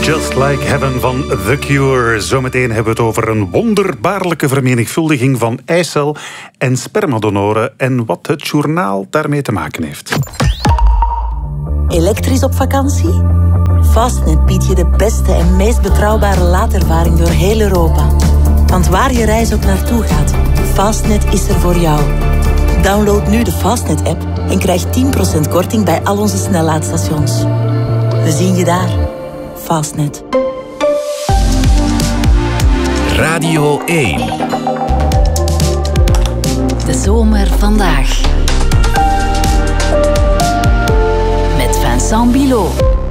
Just Like Heaven van The Cure. Zometeen hebben we het over een wonderbaarlijke vermenigvuldiging van eicel- en spermadonoren en wat het journaal daarmee te maken heeft. Elektrisch op vakantie? Fastnet biedt je de beste en meest betrouwbare laadervaring door heel Europa. Want waar je reis ook naartoe gaat, Fastnet is er voor jou. Download nu de Fastnet-app en krijg 10% korting bij al onze snellaadstations. We zien je daar. Fastnet. Radio 1. De zomer vandaag. Met Vincent Bilot.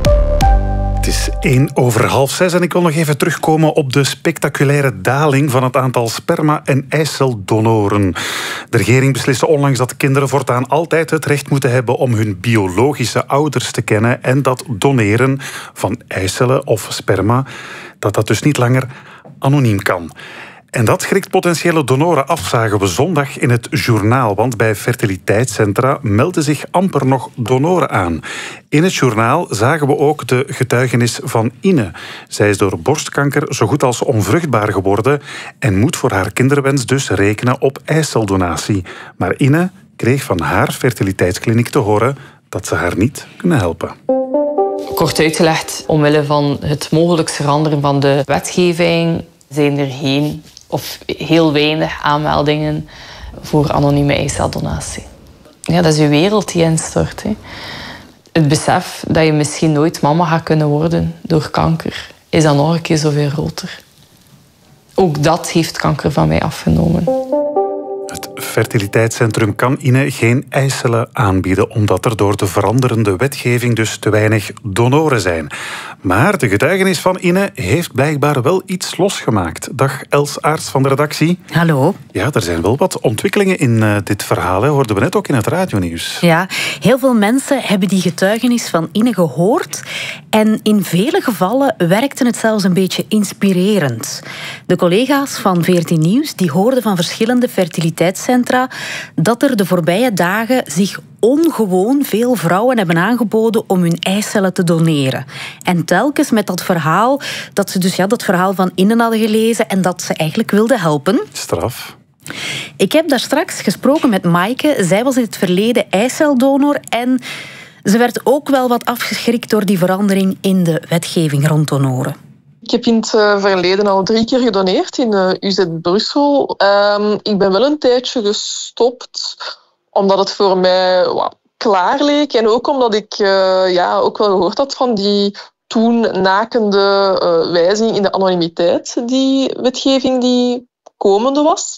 Het is 5:01 en ik wil nog even terugkomen op de spectaculaire daling van het aantal sperma- en eiceldonoren. De regering besliste onlangs dat kinderen voortaan altijd het recht moeten hebben om hun biologische ouders te kennen en dat doneren van eicellen of sperma, dat dus niet langer anoniem kan. En dat schrikt potentiële donoren af, zagen we zondag in het journaal. Want bij fertiliteitscentra melden zich amper nog donoren aan. In het journaal zagen we ook de getuigenis van Ine. Zij is door borstkanker zo goed als onvruchtbaar geworden en moet voor haar kinderwens dus rekenen op eiceldonatie. Maar Ine kreeg van haar fertiliteitskliniek te horen dat ze haar niet kunnen helpen. Kort uitgelegd, omwille van het mogelijk veranderen van de wetgeving zijn er geen of heel weinig aanmeldingen voor anonieme eiceldonatie. Ja, dat is je wereld die instort. Hè. Het besef dat je misschien nooit mama gaat kunnen worden door kanker, is dan nog een keer zoveel groter. Ook dat heeft kanker van mij afgenomen. Het fertiliteitscentrum kan Ine geen eicellen aanbieden, omdat er door de veranderende wetgeving dus te weinig donoren zijn. Maar de getuigenis van Ine heeft blijkbaar wel iets losgemaakt. Dag Els Aarts van de redactie. Hallo. Ja, er zijn wel wat ontwikkelingen in dit verhaal, hè. Hoorden we net ook in het radionieuws. Ja, heel veel mensen hebben die getuigenis van Ine gehoord en in vele gevallen werkte het zelfs een beetje inspirerend. De collega's van 14 Nieuws die hoorden van verschillende fertiliteitscentra dat er de voorbije dagen zich ongewoon veel vrouwen hebben aangeboden om hun eicellen te doneren. En telkens met dat verhaal, dat ze dus dat verhaal van Ine hadden gelezen en dat ze eigenlijk wilden helpen. Straf. Ik heb daar straks gesproken met Maaike. Zij was in het verleden eiceldonor en ze werd ook wel wat afgeschrikt door die verandering in de wetgeving rond donoren. Ik heb in het verleden al 3 keer gedoneerd in UZ Brussel. Ik ben wel een tijdje gestopt, omdat het voor mij klaar leek. En ook omdat ik ook wel gehoord had van die toen nakende wijziging in de anonimiteit, die wetgeving die komende was.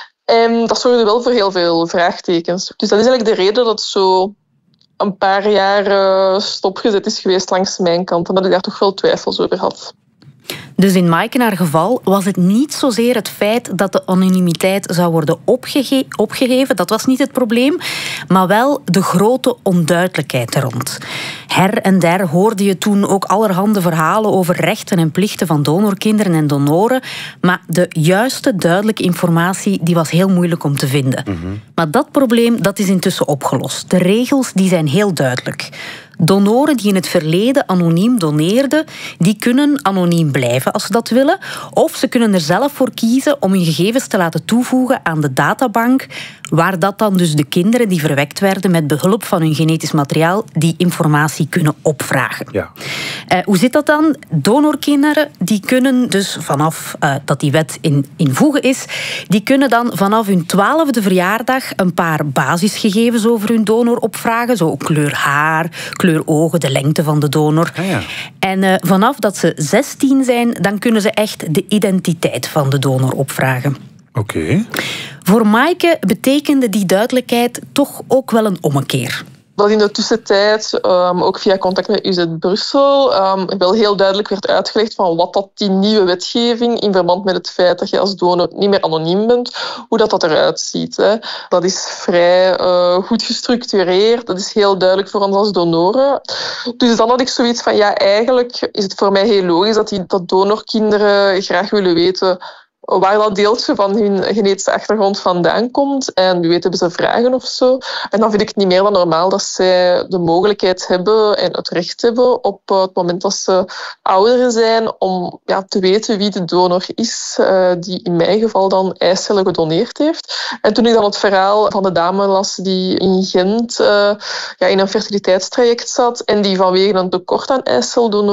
En dat zorgde wel voor heel veel vraagtekens. Dus dat is eigenlijk de reden dat het zo een paar jaar stopgezet is geweest langs mijn kant. En dat ik daar toch wel twijfels over had. Dus in Maaike haar geval was het niet zozeer het feit dat de anonimiteit zou worden opgeheven, dat was niet het probleem, maar wel de grote onduidelijkheid er rond. Her en der hoorde je toen ook allerhande verhalen over rechten en plichten van donorkinderen en donoren, maar de juiste, duidelijke informatie die was heel moeilijk om te vinden. Maar dat probleem dat is intussen opgelost. De regels die zijn heel duidelijk. Donoren die in het verleden anoniem doneerden, die kunnen anoniem blijven als ze dat willen. Of ze kunnen er zelf voor kiezen om hun gegevens te laten toevoegen aan de databank, waar dat dan dus de kinderen die verwekt werden met behulp van hun genetisch materiaal die informatie kunnen opvragen. Ja. Hoe zit dat dan? Donorkinderen die kunnen dus vanaf dat die wet in voege is, die kunnen dan vanaf hun 12e verjaardag een paar basisgegevens over hun donor opvragen, zo kleur haar, kleur ogen, de lengte van de donor. Ah, ja. En vanaf dat ze 16 zijn, dan kunnen ze echt de identiteit van de donor opvragen. Oké. Voor Maaike betekende die duidelijkheid toch ook wel een ommekeer. Dat in de tussentijd, ook via contact met UZ Brussel, wel heel duidelijk werd uitgelegd van wat dat die nieuwe wetgeving in verband met het feit dat je als donor niet meer anoniem bent, hoe dat eruit ziet. Hè. Dat is vrij goed gestructureerd, dat is heel duidelijk voor ons als donoren. Dus dan had ik zoiets van, ja, eigenlijk is het voor mij heel logisch dat donorkinderen graag willen weten waar dat deeltje van hun genetische achtergrond vandaan komt. En wie weet hebben ze vragen of zo. En dan vind ik het niet meer dan normaal dat zij de mogelijkheid hebben en het recht hebben op het moment dat ze ouder zijn om te weten wie de donor is die in mijn geval dan eicellen gedoneerd heeft. En toen ik dan het verhaal van de dame las die in Gent in een fertiliteitstraject zat en die vanwege een tekort aan eiceldonoren